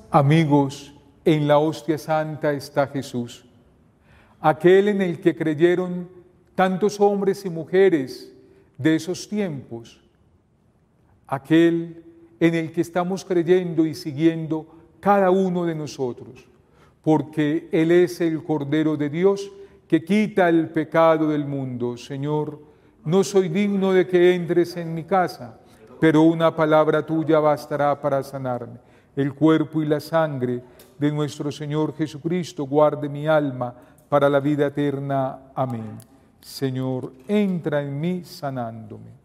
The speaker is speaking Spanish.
Amigos, en la hostia santa está Jesús, aquel en el que creyeron tantos hombres y mujeres de esos tiempos, aquel en el que estamos creyendo y siguiendo cada uno de nosotros, porque Él es el Cordero de Dios que quita el pecado del mundo. Señor, no soy digno de que entres en mi casa, pero una palabra tuya bastará para sanarme. El cuerpo y la sangre de nuestro Señor Jesucristo guarde mi alma para la vida eterna. Amén. Señor, entra en mí sanándome.